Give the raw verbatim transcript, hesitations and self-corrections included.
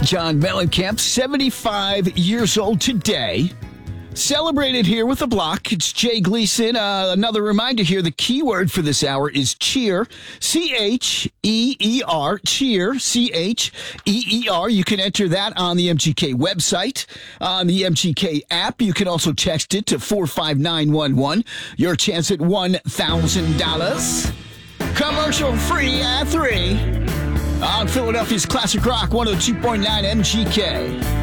John Mellencamp, seventy-five years old today. Celebrated here with the block. It's Jay Gleason. Uh, another reminder here, the keyword for this hour is cheer. C H E E R, cheer, C H E E R. You can enter that on the M G K website, on the M G K app. You can also text it to four five nine one one. Your chance at one thousand dollars. Commercial free at three on Philadelphia's Classic Rock one oh two point nine M G K.